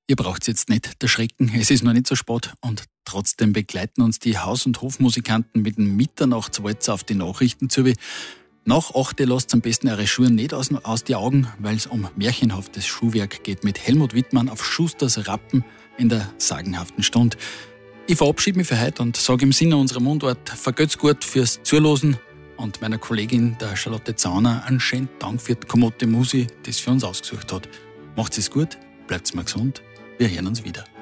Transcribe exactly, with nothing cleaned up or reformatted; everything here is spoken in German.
Ihr braucht's jetzt nicht erschrecken, es ist noch nicht so spät und trotzdem begleiten uns die Haus- und Hofmusikanten mit dem Mitternachtswalzer auf die Nachrichten zu. Nach acht lasst am besten eure Schuhe nicht aus, aus die Augen, weil es um märchenhaftes Schuhwerk geht mit Helmut Wittmann auf Schusters Rappen in der sagenhaften Stunde. Ich verabschiede mich für heute und sage im Sinne unserer Mundart, vergöt's gut fürs Zulosen und meiner Kollegin, der Charlotte Zauner, einen schönen Dank für die kommode Musi, die es für uns ausgesucht hat. Macht's es gut, bleibt's mal gesund, wir hören uns wieder.